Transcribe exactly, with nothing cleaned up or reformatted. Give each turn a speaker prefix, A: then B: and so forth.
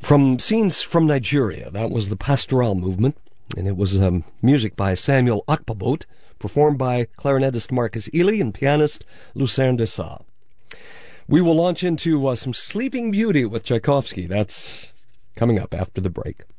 A: From Scenes from Nigeria, that was the Pastoral Movement, and it was um, music by Samuel Akpabot, performed by clarinetist Marcus Ely and pianist Lucerne de Sa. We will launch into uh, some Sleeping Beauty with Tchaikovsky. That's coming up after the break.